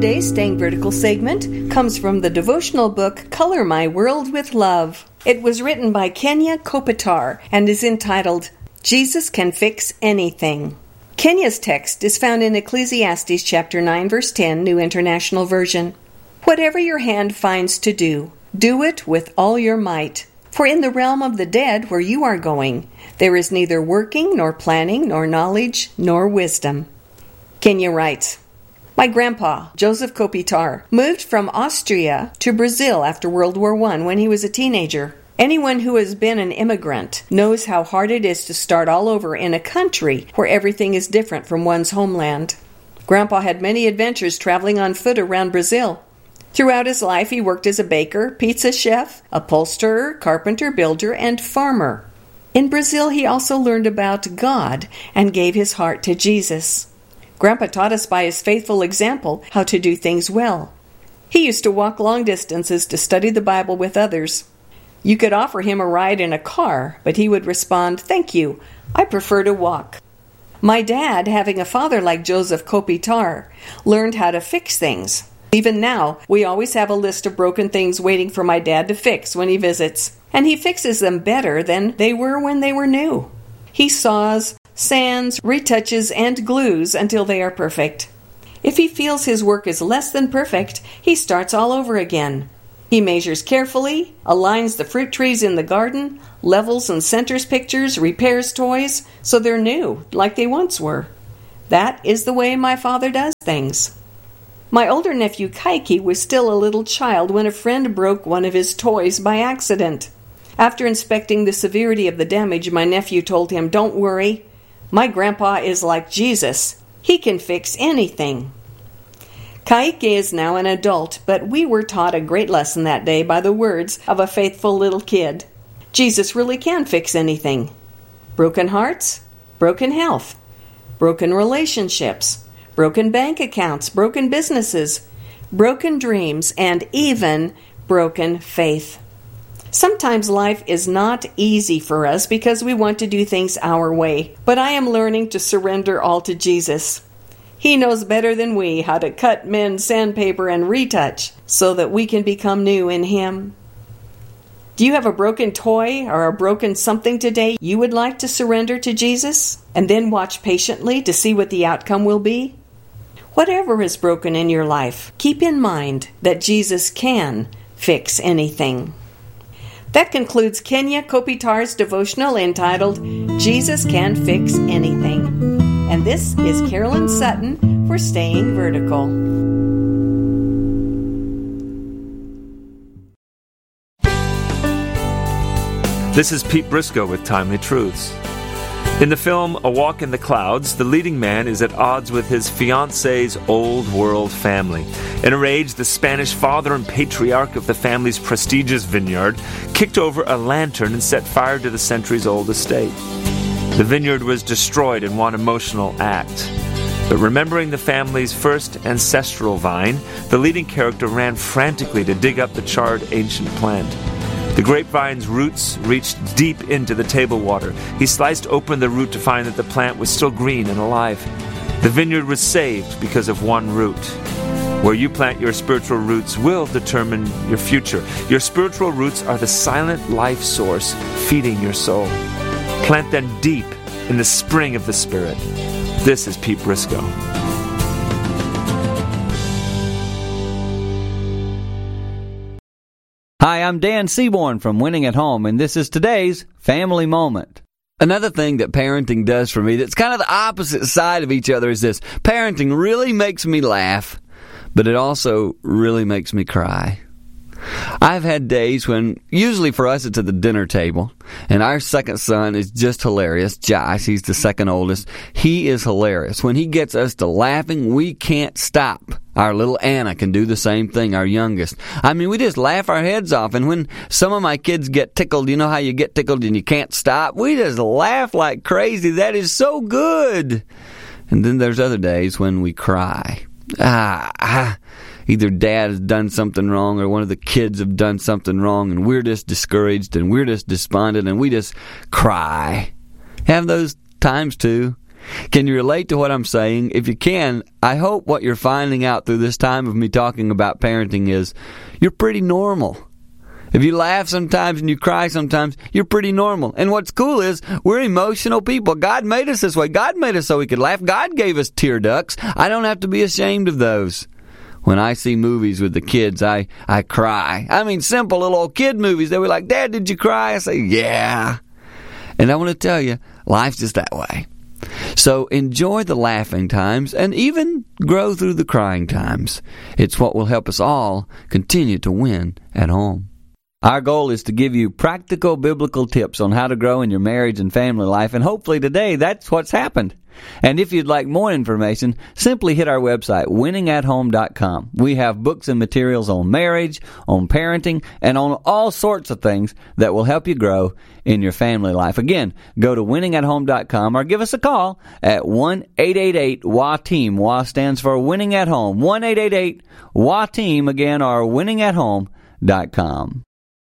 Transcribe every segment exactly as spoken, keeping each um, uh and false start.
Today's Staying Vertical segment comes from the devotional book Color My World with Love. It was written by Kenya Kopitar and is entitled, Jesus Can Fix Anything. Kenya's text is found in Ecclesiastes chapter nine, verse ten, New International Version. Whatever your hand finds to do, do it with all your might. For in the realm of the dead where you are going, there is neither working, nor planning, nor knowledge, nor wisdom. Kenya writes, my grandpa, Joseph Kopitar, moved from Austria to Brazil after World War One when he was a teenager. Anyone who has been an immigrant knows how hard it is to start all over in a country where everything is different from one's homeland. Grandpa had many adventures traveling on foot around Brazil. Throughout his life, he worked as a baker, pizza chef, upholsterer, carpenter, builder, and farmer. In Brazil, he also learned about God and gave his heart to Jesus. Grandpa taught us by his faithful example how to do things well. He used to walk long distances to study the Bible with others. You could offer him a ride in a car, but he would respond, thank you, I prefer to walk. My dad, having a father like Joseph Kopitar, learned how to fix things. Even now, we always have a list of broken things waiting for my dad to fix when he visits, and he fixes them better than they were when they were new. He saws, sands, retouches, and glues until they are perfect. If he feels his work is less than perfect, he starts all over again. He measures carefully, aligns the fruit trees in the garden, levels and centers pictures, repairs toys, so they're new, like they once were. That is the way my father does things. My older nephew Kaiki was still a little child when a friend broke one of his toys by accident. After inspecting the severity of the damage, my nephew told him, don't worry, my grandpa is like Jesus. He can fix anything. Kaike is now an adult, but we were taught a great lesson that day by the words of a faithful little kid. Jesus really can fix anything. Broken hearts, broken health, broken relationships, broken bank accounts, broken businesses, broken dreams, and even broken faith. Sometimes life is not easy for us because we want to do things our way, but I am learning to surrender all to Jesus. He knows better than we how to cut, mend, sandpaper, and retouch so that we can become new in Him. Do you have a broken toy or a broken something today you would like to surrender to Jesus and then watch patiently to see what the outcome will be? Whatever is broken in your life, keep in mind that Jesus can fix anything. That concludes Kenya Kopitar's devotional entitled, Jesus Can Fix Anything. And this is Carolyn Sutton for Staying Vertical. This is Pete Briscoe with Timely Truths. In the film A Walk in the Clouds, the leading man is at odds with his fiancée's old world family. In a rage, the Spanish father and patriarch of the family's prestigious vineyard kicked over a lantern and set fire to the centuries-old estate. The vineyard was destroyed in one emotional act. But remembering the family's first ancestral vine, the leading character ran frantically to dig up the charred ancient plant. The grapevine's roots reached deep into the table water. He sliced open the root to find that the plant was still green and alive. The vineyard was saved because of one root. Where you plant your spiritual roots will determine your future. Your spiritual roots are the silent life source feeding your soul. Plant them deep in the spring of the Spirit. This is Pete Briscoe. Hi, I'm Dan Seaborn from Winning at Home, and this is today's Family Moment. Another thing that parenting does for me that's kind of the opposite side of each other is this. Parenting really makes me laugh, but it also really makes me cry. I've had days when, usually for us, it's at the dinner table, and our second son is just hilarious. Josh, he's the second oldest. He is hilarious. When he gets us to laughing, we can't stop. Our little Anna can do the same thing, our youngest. I mean, we just laugh our heads off, and when some of my kids get tickled, you know how you get tickled and you can't stop? We just laugh like crazy. That is so good. And then there's other days when we cry. Ah, ah. Either dad has done something wrong or one of the kids have done something wrong, and we're just discouraged and we're just despondent and we just cry. Have those times too. Can you relate to what I'm saying? If you can, I hope what you're finding out through this time of me talking about parenting is you're pretty normal. If you laugh sometimes and you cry sometimes, you're pretty normal. And what's cool is we're emotional people. God made us this way. God made us so we could laugh. God gave us tear ducts. I don't have to be ashamed of those. When I see movies with the kids, I, I cry. I mean, simple little old kid movies. They were like, Dad, did you cry? I say, yeah. And I want to tell you, life's just that way. So enjoy the laughing times and even grow through the crying times. It's what will help us all continue to win at home. Our goal is to give you practical biblical tips on how to grow in your marriage and family life, and hopefully today that's what's happened. And if you'd like more information, simply hit our website, winning at home dot com. We have books and materials on marriage, on parenting, and on all sorts of things that will help you grow in your family life. Again, go to winning at home dot com or give us a call at one eight eight eight W A team. W A stands for Winning at Home. one eight eight eight W A team, again, or winning at home dot com.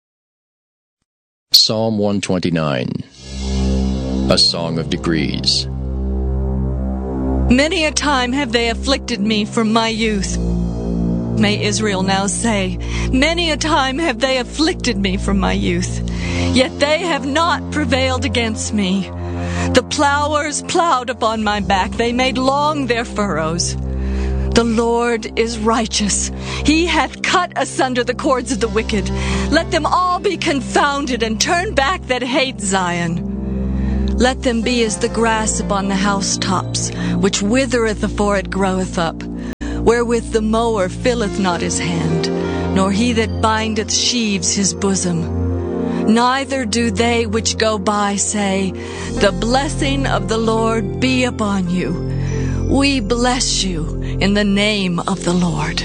Psalm one twenty-nine, a song of degrees. Many a time have they afflicted me from my youth. May Israel now say, many a time have they afflicted me from my youth, yet they have not prevailed against me. The plowers plowed upon my back, they made long their furrows. The Lord is righteous. He hath cut asunder the cords of the wicked. Let them all be confounded and turn back that hate Zion. Let them be as the grass upon the housetops, which withereth afore it groweth up, wherewith the mower filleth not his hand, nor he that bindeth sheaves his bosom. Neither do they which go by say, the blessing of the Lord be upon you. We bless you in the name of the Lord.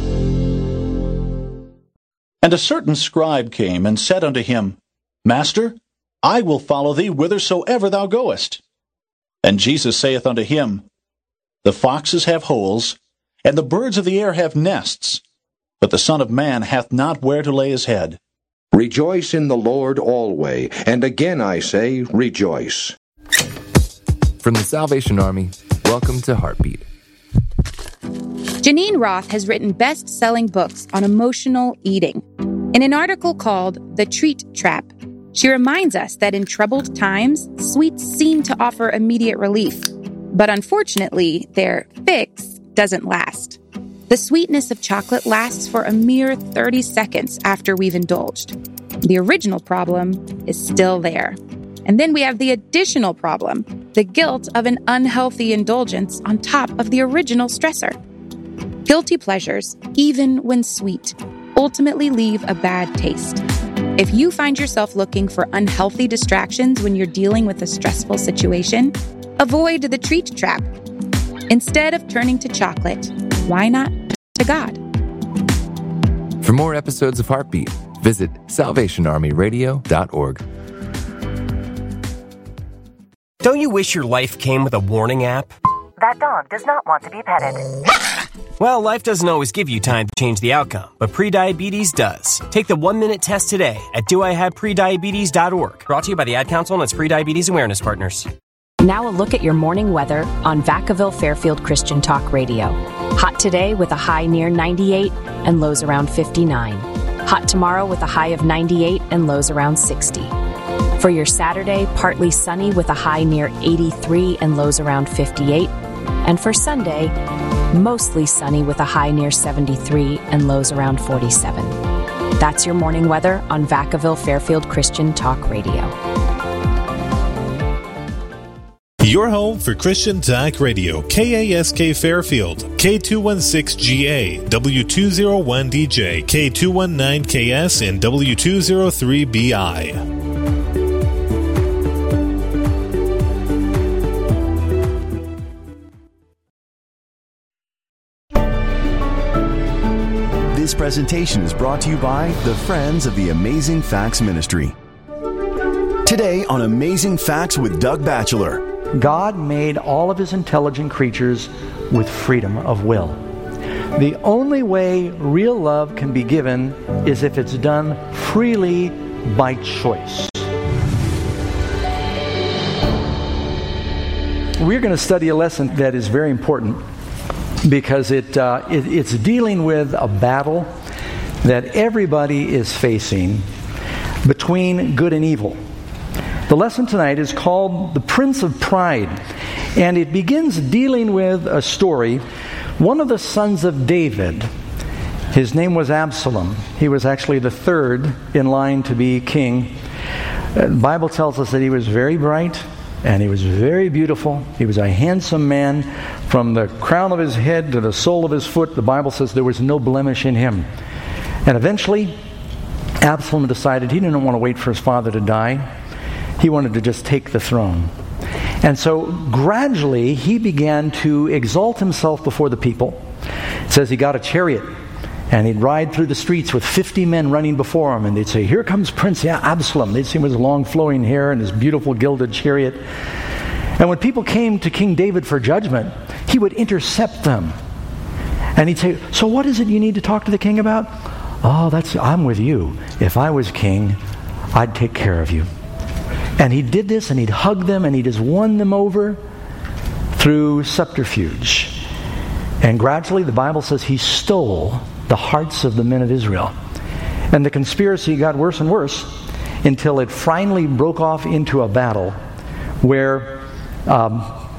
And a certain scribe came and said unto him, Master, I will follow thee whithersoever thou goest. And Jesus saith unto him, The foxes have holes, and the birds of the air have nests, but the Son of Man hath not where to lay his head. Rejoice in the Lord always, and again I say, rejoice. From the Salvation Army, welcome to Heartbeat. Janine Roth has written best-selling books on emotional eating. In an article called The Treat Trap, she reminds us that in troubled times, sweets seem to offer immediate relief. But unfortunately, their fix doesn't last. The sweetness of chocolate lasts for a mere thirty seconds after we've indulged. The original problem is still there. And then we have the additional problem, the guilt of an unhealthy indulgence on top of the original stressor. Guilty pleasures, even when sweet, ultimately leave a bad taste. If you find yourself looking for unhealthy distractions when you're dealing with a stressful situation, avoid the treat trap. Instead of turning to chocolate, why not to God? For more episodes of Heartbeat, visit salvation army radio dot org. Don't you wish your life came with a warning app? That dog does not want to be petted. Well, life doesn't always give you time to change the outcome, but prediabetes does. Take the one-minute test today at do I have prediabetes dot org. Brought to you by the Ad Council and its Prediabetes Awareness Partners. Now a look at your morning weather on Vacaville Fairfield Christian Talk Radio. Hot today with a high near ninety-eight and lows around fifty-nine. Hot tomorrow with a high of ninety-eight and lows around sixty. For your Saturday, partly sunny with a high near eighty-three and lows around fifty-eight. And for Sunday, mostly sunny with a high near seventy-three and lows around forty-seven. That's your morning weather on Vacaville Fairfield Christian Talk Radio. Your home for Christian Talk Radio, K A S K Fairfield, K two sixteen G A, W two oh one D J, K two nineteen K S, and W two oh three B I. This presentation is brought to you by the Friends of the Amazing Facts Ministry. Today on Amazing Facts with Doug Batchelor. God made all of his intelligent creatures with freedom of will. The only way real love can be given is if it's done freely by choice. we're going to study a lesson that is very important because it, uh, it it's dealing with a battle that everybody is facing between good and evil. The lesson tonight is called The Prince of Pride, and it begins dealing with a story. One of the sons of David, his name was Absalom. He was actually the third in line to be king. The Bible tells us that he was very bright and he was very beautiful. He was a handsome man. From the crown of his head to the sole of his foot, the Bible says there was no blemish in him. And eventually, Absalom decided he didn't want to wait for his father to die. He wanted to just take the throne. And so gradually he began to exalt himself before the people. It says he got a chariot and he'd ride through the streets with fifty men running before him, and they'd say, "Here comes Prince Absalom." They'd see him with his long flowing hair and his beautiful gilded chariot. And when people came to King David for judgment, he would intercept them. And he'd say, "So what is it you need to talk to the king about?" "Oh, that's I'm with you. If I was king, I'd take care of you." And he did this, and he'd hug them, and he just won them over through subterfuge. And gradually, the Bible says he stole the hearts of the men of Israel. And the conspiracy got worse and worse until it finally broke off into a battle where um,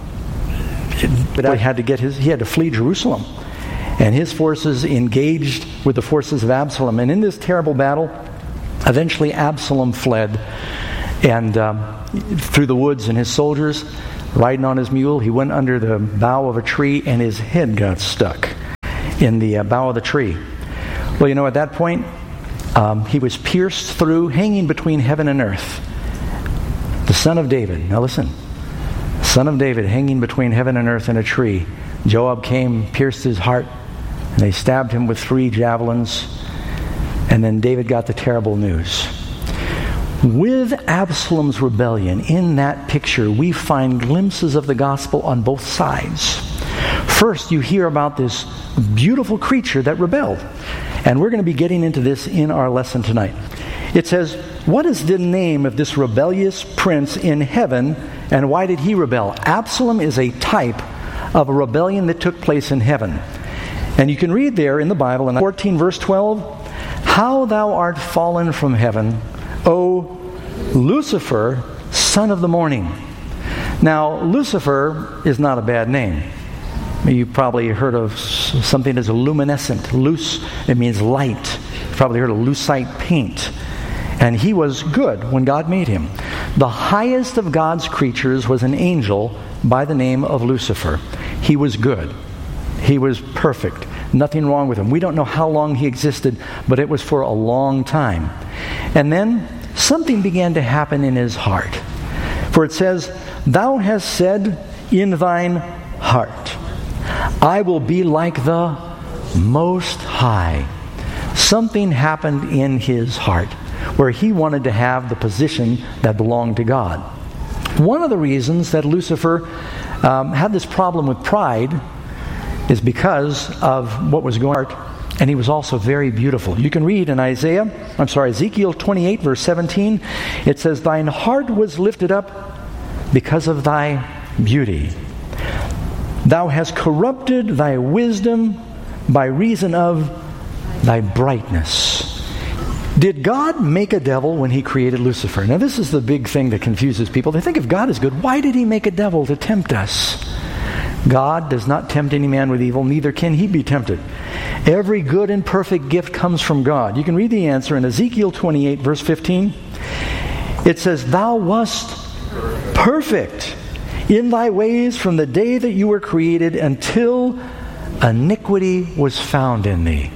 he had to get his he had to flee Jerusalem. And his forces engaged with the forces of Absalom. And in this terrible battle, eventually Absalom fled. And um, through the woods, and his soldiers, riding on his mule, he went under the bough of a tree, and his head got stuck in the uh, bough of the tree. Well, you know, at that point, um, he was pierced through, hanging between heaven and earth. The son of David. Now listen. Son of David, hanging between heaven and earth in a tree. Joab came, pierced his heart, and they stabbed him with three javelins. And then David got the terrible news. With Absalom's rebellion, in that picture, we find glimpses of the gospel on both sides. First, you hear about this beautiful creature that rebelled. And we're going to be getting into this in our lesson tonight. It says, what is the name of this rebellious prince in heaven, and why did he rebel? Absalom is a type of a rebellion that took place in heaven. And you can read there in the Bible, in fourteen verse twelve, "How thou art fallen from heaven, O Lucifer, son of the morning." Now, Lucifer is not a bad name. You've probably heard of something as a luminescent. Luce, it means light. You've probably heard of lucite paint. And he was good when God made him. The highest of God's creatures was an angel by the name of Lucifer. He was good. He was perfect. Nothing wrong with him. We don't know how long he existed, but it was for a long time. And then something began to happen in his heart. For it says, "Thou hast said in thine heart, I will be like the Most High." Something happened in his heart where he wanted to have the position that belonged to God. One of the reasons that Lucifer um, had this problem with pride is because of what was going on. And he was also very beautiful. You can read in Isaiah, I'm sorry, Ezekiel twenty-eight, verse seventeen, it says, "Thine heart was lifted up because of thy beauty. Thou hast corrupted thy wisdom by reason of thy brightness." Did God make a devil when he created Lucifer? Now this is the big thing that confuses people. They think if God is good, why did he make a devil to tempt us? God does not tempt any man with evil, neither can he be tempted. Every good and perfect gift comes from God. You can read the answer in Ezekiel twenty-eight, verse fifteen. It says, "Thou wast perfect in thy ways from the day that you were created until iniquity was found in thee."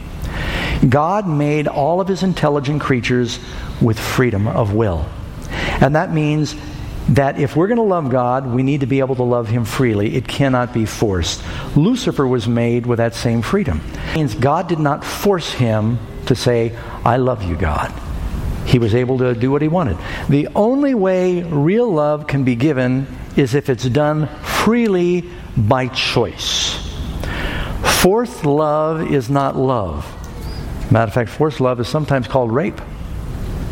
God made all of his intelligent creatures with freedom of will. And that means that if we're going to love God, we need to be able to love him freely. It cannot be forced. Lucifer was made with that same freedom. It means God did not force him to say, "I love you, God." He was able to do what he wanted. The only way real love can be given is if it's done freely by choice. Forced love is not love. Matter of fact, forced love is sometimes called rape.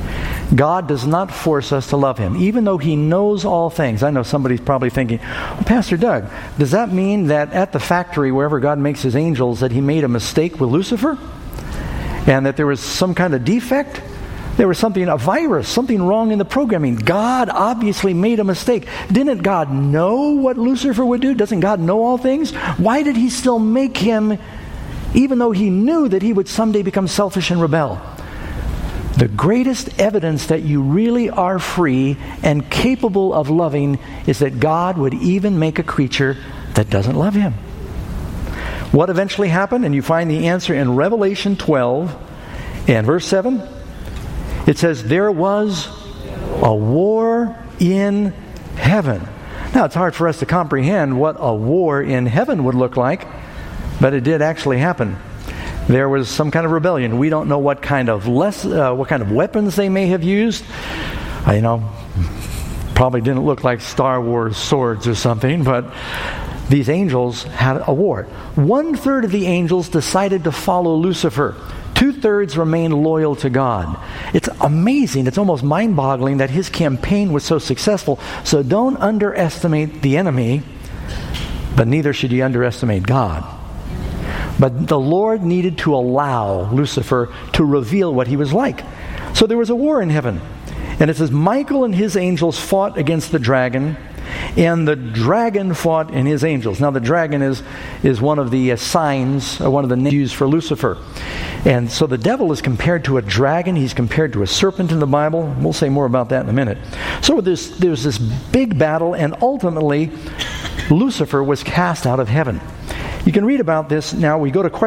God does not force us to love Him, even though He knows all things. I know somebody's probably thinking, well, Pastor Doug, does that mean that at the factory, wherever God makes His angels, that He made a mistake with Lucifer? And that there was some kind of defect? There was something, a virus, something wrong in the programming. God obviously made a mistake. Didn't God know what Lucifer would do? Doesn't God know all things? Why did He still make him, even though He knew that he would someday become selfish and rebel? The greatest evidence that you really are free and capable of loving is that God would even make a creature that doesn't love Him. What eventually happened? And you find the answer in Revelation twelve and verse seven. It says, there was a war in heaven. Now, it's hard for us to comprehend what a war in heaven would look like, but it did actually happen. There was some kind of rebellion. We don't know what kind of less, uh, what kind of weapons they may have used. Uh, you know, probably didn't look like Star Wars swords or something, but these angels had a war. One third of the angels decided to follow Lucifer. Two-thirds remained loyal to God. It's amazing, it's almost mind-boggling that his campaign was so successful. So don't underestimate the enemy, but neither should you underestimate God. But the Lord needed to allow Lucifer to reveal what he was like. So there was a war in heaven. And it says, Michael and his angels fought against the dragon, and the dragon fought and his angels. Now the dragon is, is one of the uh, signs, uh, one of the names used for Lucifer. And so the devil is compared to a dragon. He's compared to a serpent in the Bible. We'll say more about that in a minute. So there's, there's this big battle, and ultimately Lucifer was cast out of heaven. You can read about this now. We go to question